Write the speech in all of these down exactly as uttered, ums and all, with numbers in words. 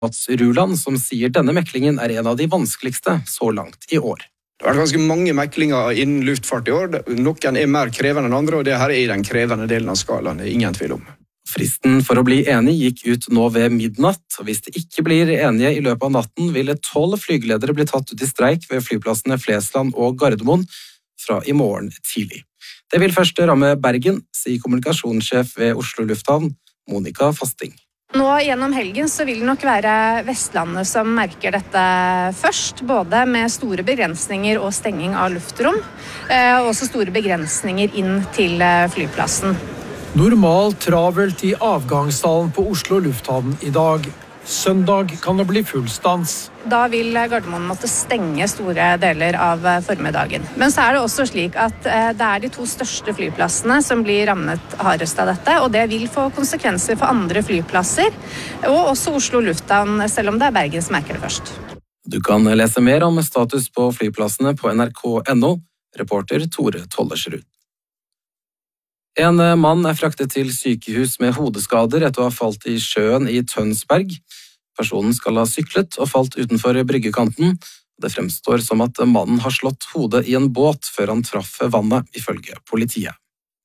Mats Ruland, som sier denne meklingen er en av de vanskeligste så langt i år. Det har vært ganske mange meklinger innen luftfart i år. Noen er mer krevende enn andre, og det her er i den krevende delen av skalaen, det er ingen tvil om. Fristen for å bli enig gikk ut nå ved midnatt, og hvis det ikke blir enige i løpet av natten, ville tolv flygeledere bli tatt ut i streik ved flyplassene Flesland og Gardermoen fra i morgen tidlig. Det vil først ramme Bergen, sier kommunikasjonssjef ved Oslo Lufthavn, Monica Fasting. Nå gjennom helgen så vil det nok være Vestlandet som merker dette først, både med store begrensninger og stenging av luftrom, og også store begrensninger inn til flyplassen. Normalt travelt i avgangshallen på Oslo Lufthavn i dag. Søndag kan det bli full stans. Da vil Gardermoen måtte stenge store deler av formiddagen. Men så er det også slik at det er de to største flyplassene som blir rammet hardest av dette, og det vil få konsekvenser for andre flyplasser, og også Oslo Lufthavn, selv om det er Bergen som merker det først. Du kan lese mer om status på flyplassene på N R K punktum N O, reporter Tore Tollersrud. En mann er fraktet til sykehus med hodeskader etter å ha falt i sjøen i Tønsberg. Personen skal ha syklet og falt utenfor bryggekanten. Det fremstår som at mannen har slått hodet i en båt før han traff vannet, ifølge politiet.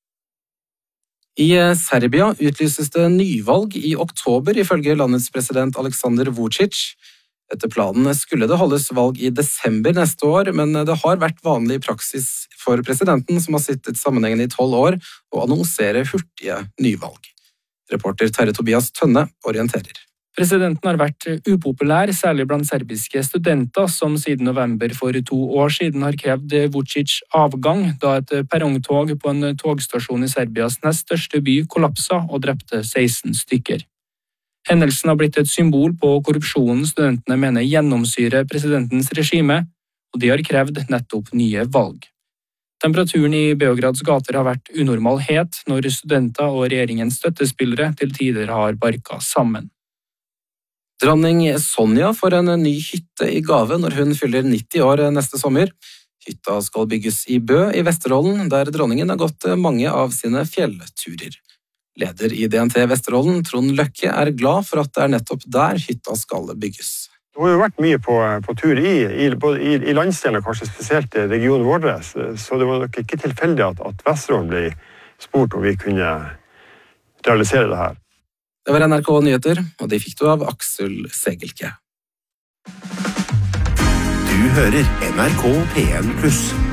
I Serbia utlyses det nyvalg i oktober, ifølge landets president Aleksandar Vučić. Etter planen skulle det holdes valg i desember neste år, men det har vært vanlig praksis for presidenten, som har sittet sammenhengende i tolv år, å annonsere hurtige nyvalg. Reporter Terje Tobias Tønne orienterer. Presidenten har vært upopulær, særlig blant serbiske studenter, som siden november for to år siden har krevd Vučić avgang, da et perrongtog på en togstasjon i Serbias nest største by kollapset og drepte seksten stykker. Hendelsen har blitt et symbol på korrupsjonen studentene mener gjennomsyrer presidentens regime, og de har krevd nettopp nye valg. Temperaturen i Beograds gater har vært unormal het når studenter og regjeringens støttespillere til tider har barka sammen. Dronning Sonja får en ny hytte i gave når hun fyller nitti år neste sommer. Hytta skal bygges i Bø i Vesterålen, der dronningen har gått mange av sine fjellturer. Leder i D N T Vesterålen, Trond Løkke, er glad for at det er nettopp der hytta skal bygges. Det har jo vært mye på, på tur i, i, i, i landsdelen, og kanskje spesielt i regionen vår, så det var nok ikke tilfeldig at, at Vesterålen ble spurt om vi kunne realisere det her. Det var N R K Nyheter, og de fikk du av Aksel Segelke. Du hører N R K P en pluss.